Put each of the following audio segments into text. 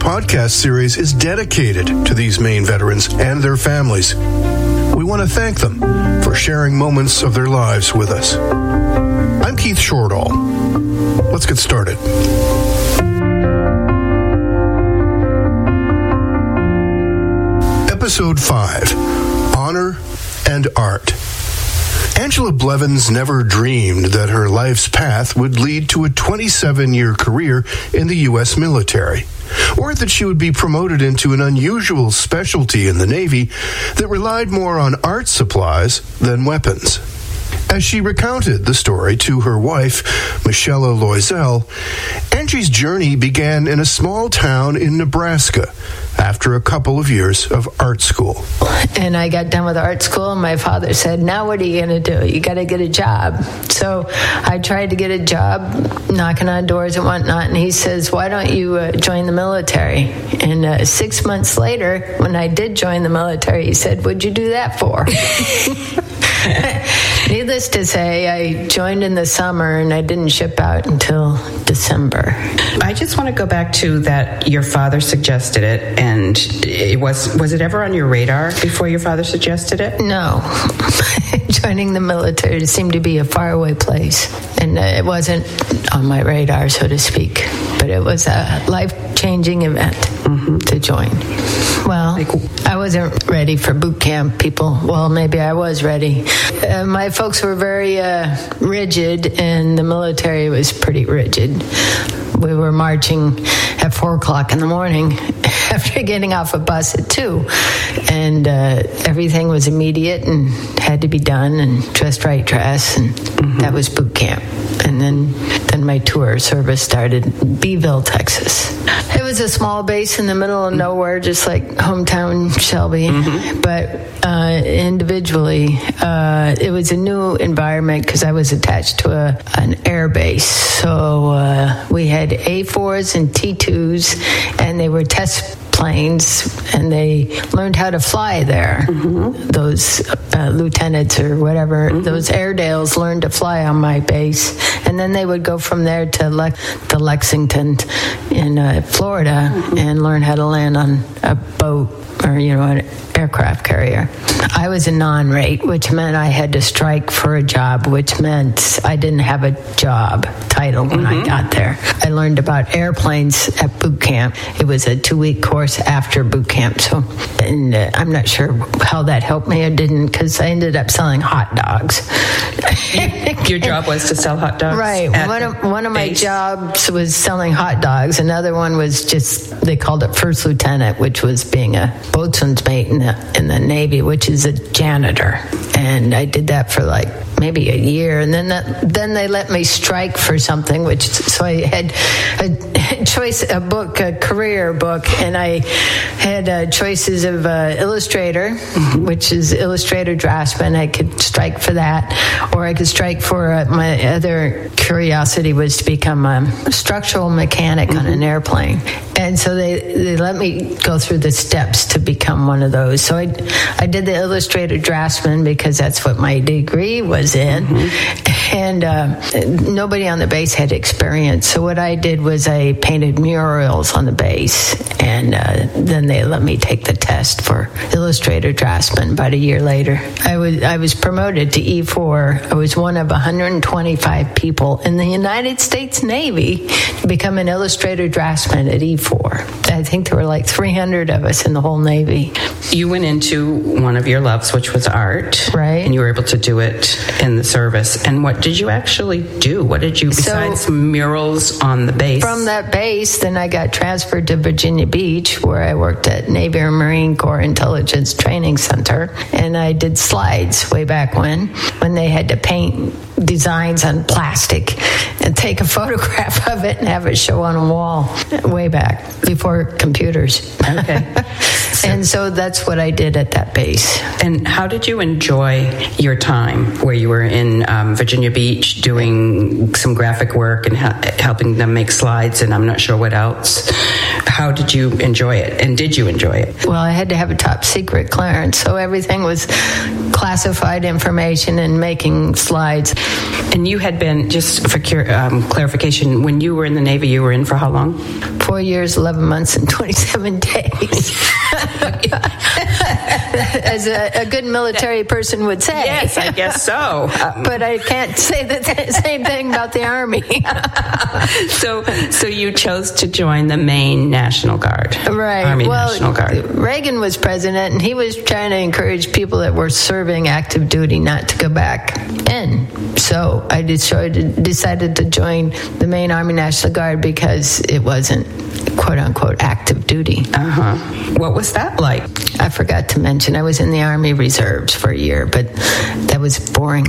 podcast series is dedicated to these Maine veterans and their families. We want to thank them for sharing moments of their lives with us. I'm Keith Shortall. Let's get started. Episode 5, Honor and Art. Angela Blevins never dreamed that her life's path would lead to a 27-year career in the U.S. military, or that she would be promoted into an unusual specialty in the Navy that relied more on art supplies than weapons. As she recounted the story to her wife, Michelle Loisel, Angie's journey began in a small town in Nebraska after a couple of years of art school. And I got done with art school, and my father said, now what are you going to do? You got to get a job. So I tried to get a job, knocking on doors and whatnot, and he says, why don't you join the military? And 6 months later, when I did join the military, he said, what'd you do that for? Needless to say, I joined in the summer, and I didn't ship out until December. I just want to go back to that your father suggested it, and it was it ever on your radar before your father suggested it? No. Joining the military seemed to be a faraway place, and it wasn't on my radar, so to speak. But it was a life-changing event to join. Well, I wasn't ready for boot camp, people. Well, maybe I was ready. My folks were very rigid, and the military was pretty rigid. We were marching at 4 o'clock in the morning after getting off a bus at 2. And everything was immediate and had to be done, and just right dress, and that was boot camp. And then my tour service started, Beeville, Texas. It was a small base in the middle of nowhere, just like hometown Shelby. But individually, it was a new environment because I was attached to an air base. So we had A4s and T2s, and they were test planes, and they learned how to fly there. Those lieutenants or whatever, those Airedales learned to fly on my base, and then they would go from there to Lexington in Florida and learn how to land on a boat or, an aircraft carrier. I was a non-rate, which meant I had to strike for a job, which meant I didn't have a job title when I got there. I learned about airplanes at boot camp. It was a 2-week course after boot camp. So, and I'm not sure how that helped me or didn't, because I ended up selling hot dogs. Your job was to sell hot dogs? Right. One of my jobs was selling hot dogs. Another one was just, they called it first lieutenant, which was being a boatswain's mate in the Navy, which is a janitor. And I did that for maybe a year, and then they let me strike for something, so I had a career book, and I had choices of illustrator, which is illustrator draftsman. I could strike for that, or I could strike for my other curiosity was to become a structural mechanic on an airplane. And so they let me go through the steps to become one of those. So I did the illustrator draftsman because that's what my degree was in. And nobody on the base had experience. So what I did was I painted murals on the base. And then they let me take the test for illustrator draftsman about a year later. I was promoted to E4. I was one of 125 people in the United States Navy to become an illustrator draftsman at E4. I think there were 300 of us in the whole Navy. You went into one of your loves, which was art. Right. And you were able to do it in the service. And what did you actually do? What did you, besides murals on the base? From that base, then I got transferred to Virginia Beach, where I worked at Navy or Marine Corps Intelligence Training Center. And I did slides way back when they had to paint designs on plastic and take a photograph of it and have it show on a wall way back before computers. Okay. And so that's what I did at that base. And how did you enjoy your time where you were in Virginia Beach doing some graphic work and helping them make slides and I'm not sure what else? How did you enjoy it? And did you enjoy it? Well, I had to have a top secret clearance, so everything was classified information and making slides. And you had been, just for clarification, when you were in the Navy, you were in for how long? 4 years, 11 months. miles in 27 days. As a good military person would say. Yes, I guess so. But I can't say the same thing about the Army. So you chose to join the Maine National Guard. Right. Army National Guard. Reagan was president, and he was trying to encourage people that were serving active duty not to go back in. So I decided to join the Maine Army National Guard because it wasn't quote-unquote active duty. What was that like? I forgot to mention I was in the Army Reserves for a year, but that was boring.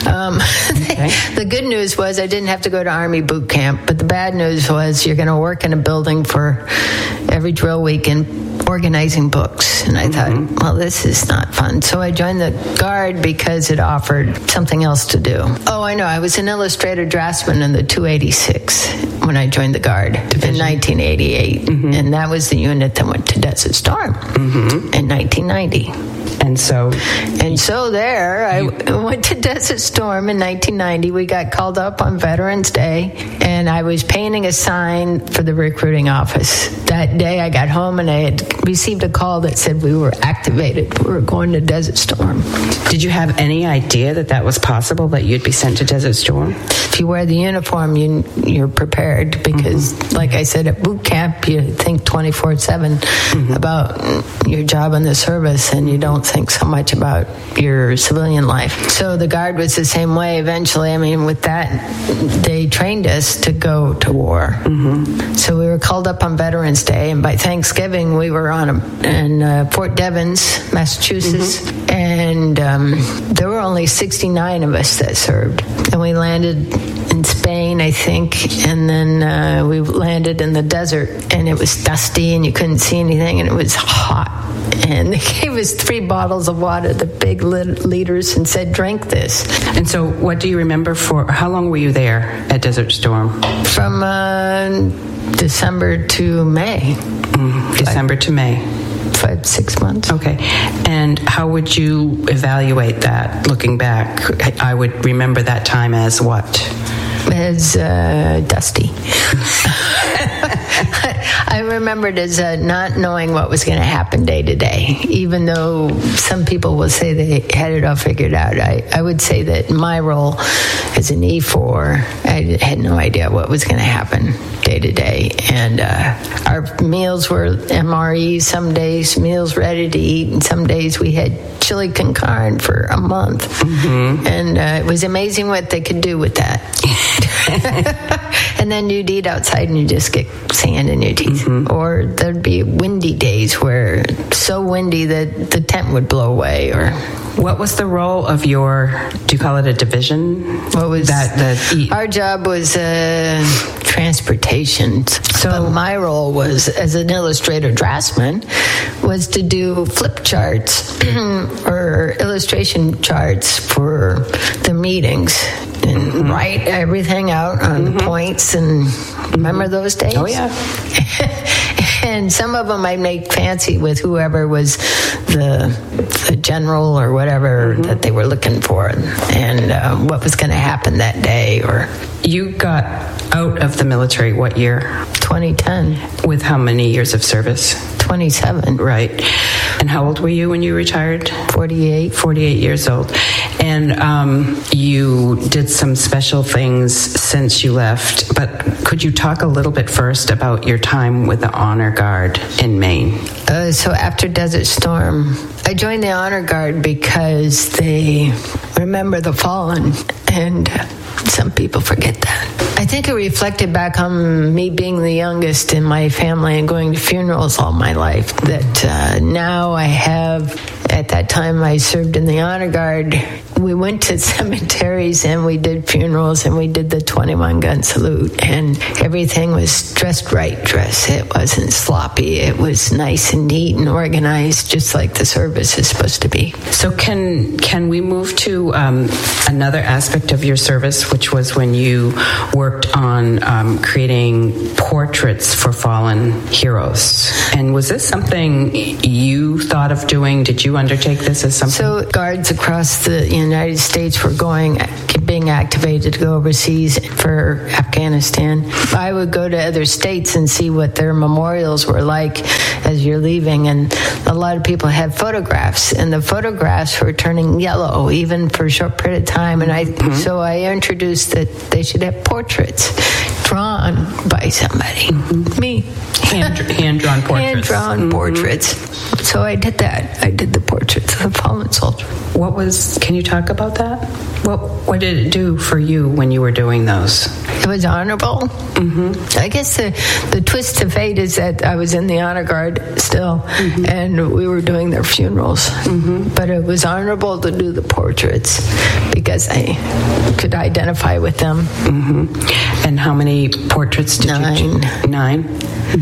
Okay. The good news was I didn't have to go to Army boot camp, but the bad news was you're going to work in a building for every drill weekend organizing books. And I thought, well, this is not fun. So I joined the Guard because it offered something else to do. Oh, I know. I was an illustrator draftsman in the 286 when I joined the Guard in 1988. And that was the unit that went to Desert Storm in 1990. And so there, I went to Desert Storm in 1990. We got called up on Veterans Day, and I was painting a sign for the recruiting office. That day, I got home, and I had received a call that said we were activated. We were going to Desert Storm. Did you have any idea that was possible, that you'd be sent to Desert Storm? If you wear the uniform, you're prepared because, like I said, at boot camp, you think 24/7 about your job in the service, and you don't think so much about your civilian life. So the Guard was the same way eventually. I mean, with that, they trained us to go to war. So we were called up on Veterans Day, and by Thanksgiving, we were in Fort Devens, Massachusetts, and there were only 69 of us that served. And we landed in Spain, I think, and then we landed in the desert, and it was dusty, and you couldn't see anything, and it was hot. And they gave us 3 bottles of water, the big liters, and said, drink this. And so what do you remember how long were you there at Desert Storm? From December to May. December to May. 5-6 months. Okay. And how would you evaluate that, looking back? I would remember that time as what? As dusty. I remembered as not knowing what was going to happen day to day. Even though some people will say they had it all figured out, I would say that my role as an E4, I had no idea what was going to happen day to day. And our meals were MRE, some days meals ready to eat, and some days we had chili con carne for a month. And it was amazing what they could do with that. And then you'd eat outside and you just get sand in your teeth. Or there'd be windy days where so windy that the tent would blow away. Or what was the role of your, do you call it a division? What was that? Our job was transportation. So my role was, as an illustrator draftsman, was to do flip charts or illustration charts for the meetings and write everything out on points. And remember those days? Oh, yeah. And some of them I'd make fancy with whoever was the general or whatever that they were looking for, and what was going to happen that day. Or you got out of the military what year? 2010. With how many years of service? 27. Right. And how old were you when you retired? 48. 48 years old. And you did some special things since you left, but could you talk a little bit first about your time with the Honor Guard in Maine? So after Desert Storm, I joined the Honor Guard because they remember the fallen, and some people forget that. I think it reflected back on me being the youngest in my family and going to funerals all my life, that now I have, at that time I served in the Honor Guard, we went to cemeteries and we did funerals and we did the 21-gun salute, and everything was dressed right dress. It wasn't sloppy. It was nice and neat and organized, just like the service is supposed to be. So can we move to another aspect of your service, which was when you worked on creating portraits for fallen heroes? And was this something you thought of doing? Did you undertake this as something? So guards across the United States were being activated to go overseas for Afghanistan. I would go to other states and see what their memorials were like as you're leaving, and a lot of people had photographs, and the photographs were turning yellow even for a short period of time, and so I introduced that they should have portraits drawn by somebody. Me. Hand-drawn portraits. Hand-drawn portraits. So I did that. I did the portraits of the fallen soldier. Can you talk about that? What did it do for you when you were doing those? It was honorable. I guess the twist of fate is that I was in the honor guard still, and we were doing their funerals. But it was honorable to do the portraits because I could identify with them. And how many portraits did you do? 9.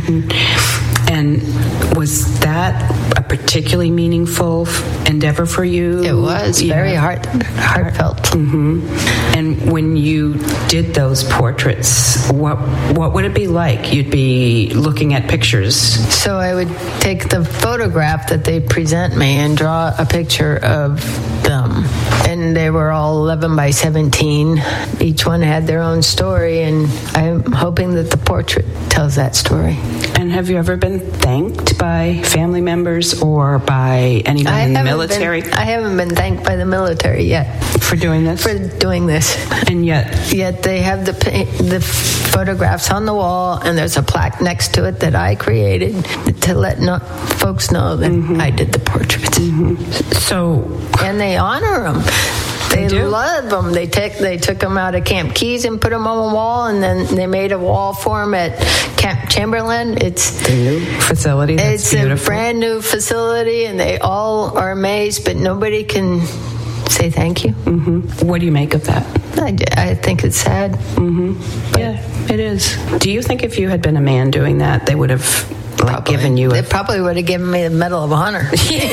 And was that a particularly meaningful endeavor for you? It was very heartfelt. And when you did those portraits, what would it be like? You'd be looking at pictures. So I would take the photograph that they present me and draw a picture of them. And they were all 11 by 17. Each one had their own story, and I'm hoping that the portrait tells that story. And have you ever been thanked by family members or by anyone in the military? I haven't been thanked by the military yet. For doing this? For doing this. And yet they have the photographs on the wall, and there's a plaque next to it that I created to let folks know that I did the portraits. And they honor them. They love them. They took them out of Camp Keys and put them on a wall, and then they made a wall for them at Camp Chamberlain. It's the new facility. That's beautiful. A brand new facility, and they all are amazed, but nobody can say thank you. What do you make of that? I think it's sad. Yeah, it is. Do you think if you had been a man doing that, they would have given you? They probably would have given me the Medal of Honor.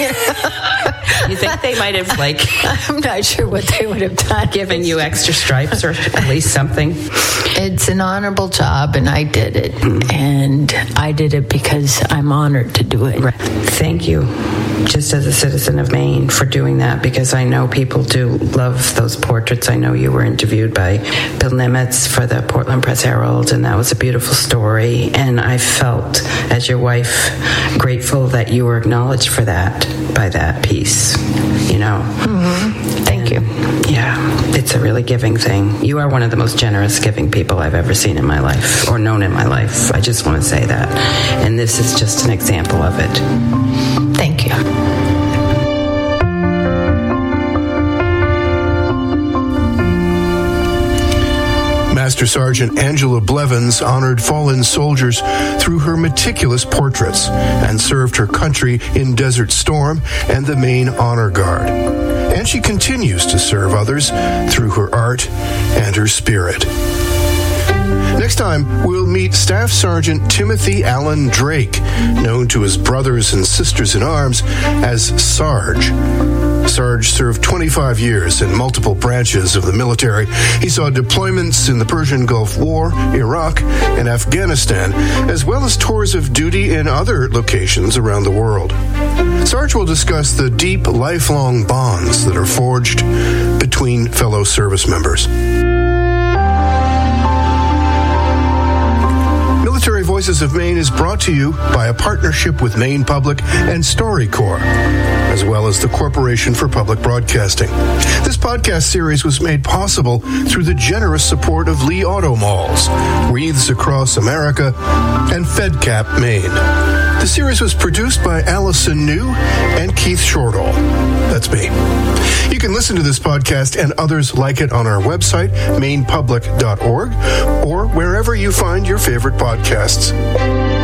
You think they might have I'm not sure what they would have done. Given you extra stripes or at least something? It's an honorable job, and I did it. And I did it because I'm honored to do it. Right. Thank you, just as a citizen of Maine, for doing that, because I know people do love those portraits. I know you were interviewed by Bill Nimitz for the Portland Press Herald, and that was a beautiful story. And I felt, as your wife, grateful that you were acknowledged for that by that piece. Thank you. Yeah, it's a really giving thing. You are one of the most generous giving people I've ever seen in my life, or known in my life. I just want to say that. And this is just an example of it. Thank you. Master Sergeant Angela Blevins honored fallen soldiers through her meticulous portraits and served her country in Desert Storm and the Maine Honor Guard. And she continues to serve others through her art and her spirit. Next time, we'll meet Staff Sergeant Timothy Allen Drake, known to his brothers and sisters in arms as Sarge. Sarge served 25 years in multiple branches of the military. He saw deployments in the Persian Gulf War, Iraq, and Afghanistan, as well as tours of duty in other locations around the world. Sarge will discuss the deep, lifelong bonds that are forged between fellow service members. Military Voices of Maine is brought to you by a partnership with Maine Public and StoryCorps, as well as the Corporation for Public Broadcasting. This podcast series was made possible through the generous support of Lee Auto Malls, Wreaths Across America, and FedCap Maine. The series was produced by Allison New and Keith Shortall. That's me. You can listen to this podcast and others like it on our website, mainepublic.org, or wherever you find your favorite podcasts.